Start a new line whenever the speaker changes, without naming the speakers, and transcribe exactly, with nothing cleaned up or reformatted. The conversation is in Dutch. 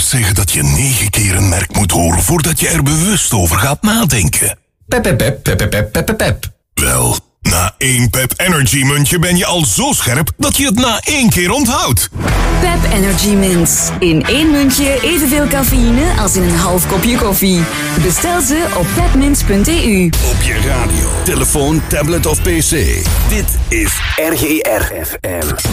zeggen dat je negen keer een merk moet horen voordat je er bewust over gaat nadenken.
Pep, pep, pep, pep, pep, pep, pep, pep.
Wel, na één Pep Energy muntje ben je al zo scherp dat je het na één keer onthoudt.
Pep Energy Mints. In één muntje evenveel cafeïne als in een half kopje koffie. Bestel ze op pepmints punt e u.
Op je radio, telefoon, tablet of pc. Dit is R G R F M.